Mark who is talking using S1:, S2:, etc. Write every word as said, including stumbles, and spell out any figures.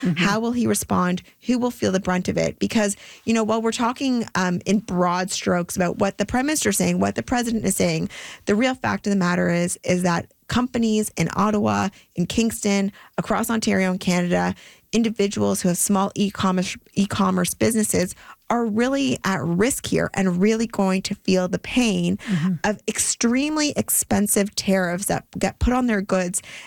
S1: Mm-hmm.
S2: How will he respond? Who will feel the brunt of it? Because, you know, while we're talking um, in broad strokes about what the Prime Minister is saying, what the President is saying, the real fact of the matter is, is that companies in Ottawa, in Kingston, across Ontario and Canada, individuals who have small e-commerce e-commerce businesses are really at risk here and really going to feel the pain mm-hmm. of extremely expensive tariffs that get put on their goods